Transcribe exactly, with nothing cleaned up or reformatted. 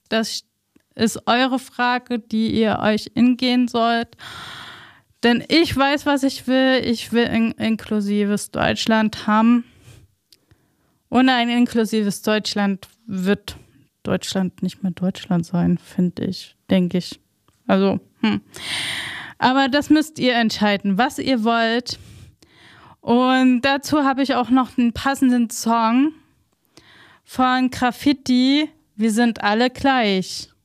Das ist eure Frage, die ihr euch ingehen sollt. Denn ich weiß, was ich will. Ich will ein inklusives Deutschland haben. Ohne ein inklusives Deutschland wird Deutschland nicht mehr Deutschland sein, finde ich, denke ich. Also, hm. Aber das müsst ihr entscheiden, was ihr wollt. Und dazu habe ich auch noch einen passenden Song von Graffiti. Wir sind alle gleich.